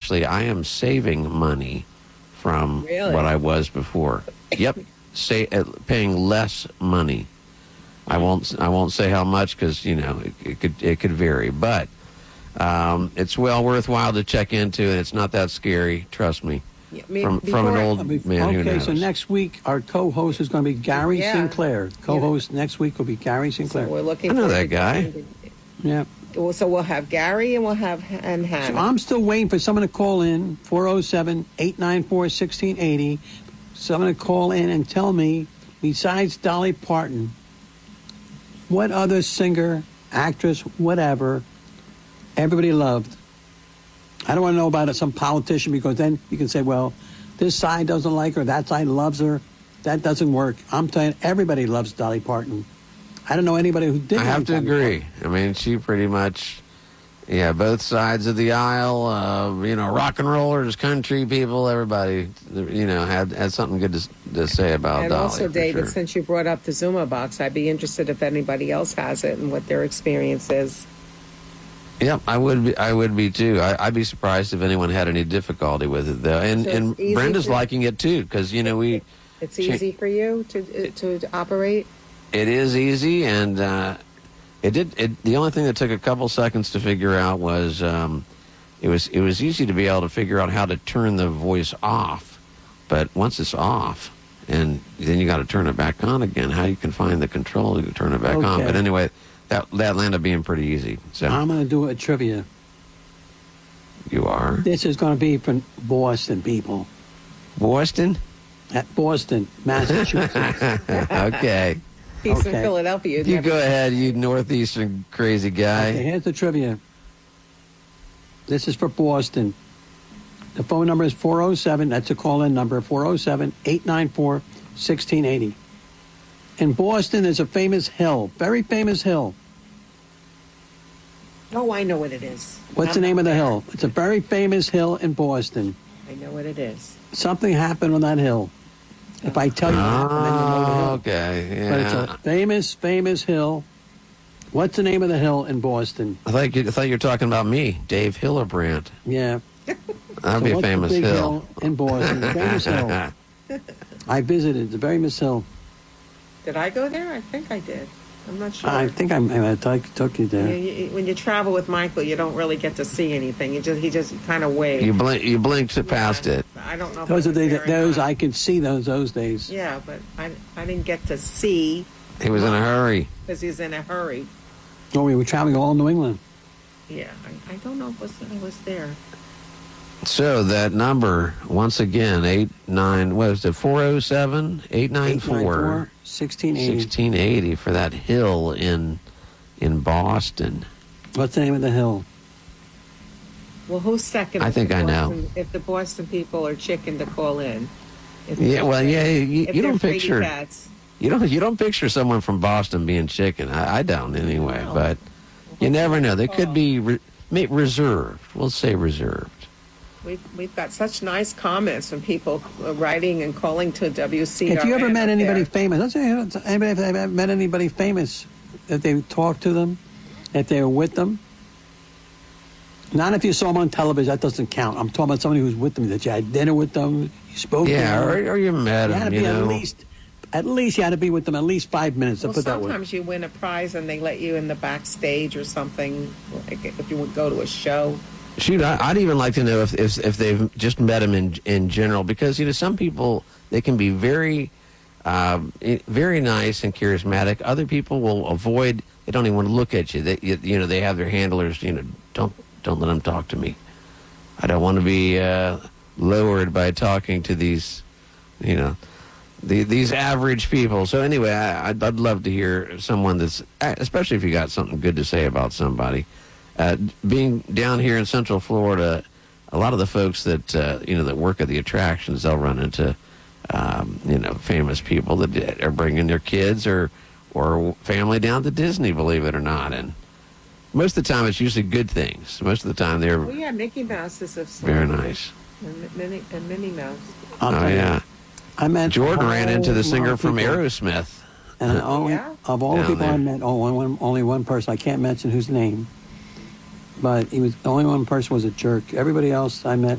actually, I am saving money from what I was before. Yep, paying less money. I won't say how much because it could vary, but it's well worthwhile to check into, and it's not that scary. Trust me. From an old man who knows. So next week our co-host is going to be Gary Sinclair. Co-host next week will be Gary Sinclair. So we're looking. I know that guy. Yeah. So we'll have Gary and we'll have Hannah. So I'm still waiting for someone to call in, 407-894-1680. Someone to call in and tell me, besides Dolly Parton, what other singer, actress, whatever, everybody loved. I don't want to know about some politician, because then you can say, well, this side doesn't like her, that side loves her. That doesn't work. I'm telling you, everybody loves Dolly Parton. I don't know anybody who didn't. I have to agree. I mean, she pretty much, both sides of the aisle, rock and rollers, country people, everybody, had something good to say about Dolly. And also, David, since you brought up the Zuma box, I'd be interested if anybody else has it and what their experience is. Yep, I would be too. I'd be surprised if anyone had any difficulty with it, though. And Brenda's liking it too, because it's easy for you to operate. It is easy, and the only thing that took a couple seconds to figure out was it was easy to be able to figure out how to turn the voice off, but once it's off, and then you got to turn it back on again. How you can find the control to turn it back on? But anyway. That landed up being pretty easy. So I'm going to do a trivia. You are? This is going to be from Boston, people. Boston? At Boston, Massachusetts. Okay. He's in Philadelphia. You go ahead, you northeastern crazy guy. Okay, here's the trivia. This is for Boston. The phone number is 407. That's a call-in number, 407-894-1680. In Boston, there's a famous hill, very famous hill. Oh, I know what it is. What's the name of the hill? It's a very famous hill in Boston. I know what it is. Something happened on that hill. If I tell you what happened, then you'll know the hill. Okay, yeah. But it's a famous, famous hill. What's the name of the hill in Boston? I thought you were talking about me, Dave Hillebrand. Yeah. That'd be a famous hill. In Boston, a famous hill. I visited the famous hill. Did I go there? I think I did. I'm not sure. I think I took you there. When you travel with Michael, you don't really get to see anything. He just kind of waved. You blinked past it. I don't know. Those are those I could see those days. Yeah, but I didn't get to see. He was in a hurry. Because he's in a hurry. Oh, we were traveling all New England. Yeah, I don't know if I was there. So that number, once again, 407-894-1680 1680 for that hill in Boston. What's the name of the hill? Well, who's second? I think I know. If the Boston people are chicken to call in. You don't picture you don't picture someone from Boston being chicken. I don't anyway, but you never know. They could be reserved. We'll say reserved. We've got such nice comments from people writing and calling to WCRN. If you ever met anybody famous, let's say anybody if ever met anybody famous, that they talked to them, if they were with them. Not if you saw them on television, that doesn't count. I'm talking about somebody who's with them, that you had dinner with them, you spoke to them. Or you met them, At least you had to be with them at least 5 minutes. Well, sometimes you win a prize and they let you in the backstage or something, like if you would go to a show. Shoot, I'd even like to know if they've just met him in general, because some people, they can be very very nice and charismatic. Other people will avoid. They don't even want to look at you. They have their handlers. Don't let them talk to me. I don't want to be lowered by talking to these these average people. So anyway, I'd love to hear someone that's, especially if you got something good to say about somebody. Being down here in Central Florida, a lot of the folks that that work at the attractions, they'll run into famous people that are bringing their kids or family down to Disney, believe it or not. And most of the time, it's usually good things. Most of the time, they're Mickey Mouse is very nice. And Minnie Mouse. Yeah. I met Jordan ran into the singer from Aerosmith. And of all the people I met, only one person, I can't mention whose name, but the only one person was a jerk. Everybody else I met